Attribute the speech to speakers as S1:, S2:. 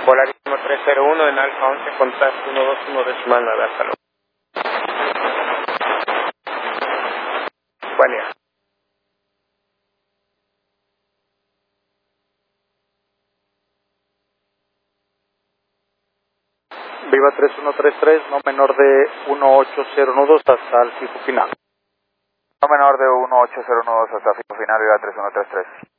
S1: Polarismo 301 en Alfa 11, contacto 121 decimal 9, hasta luego. Buen día.
S2: Viva 3133, no menor de 1802 hasta el fijo final.
S3: No menor de 1802 hasta fijo final, Viva 3133.